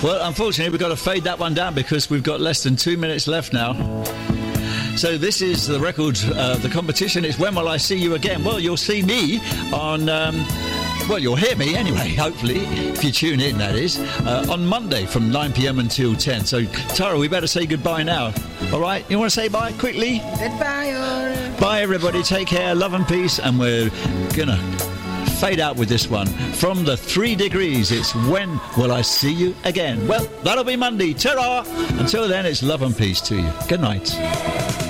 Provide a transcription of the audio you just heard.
Well, unfortunately, we've got to fade that one down because we've got less than 2 minutes left now. So this is the record, the competition. It's When Will I See You Again? Well, you'll see me on... well, you'll hear me anyway, hopefully, if you tune in, that is, on Monday from 9 p.m. until 10. So, Tara, we better say goodbye now. All right? You want to say bye quickly? Goodbye, all. Bye, everybody. Take care. Love and peace. And we're going to fade out with this one. From the 3 Degrees, it's When Will I See You Again? Well, that'll be Monday. Ta-ra! Until then, it's love and peace to you. Good night.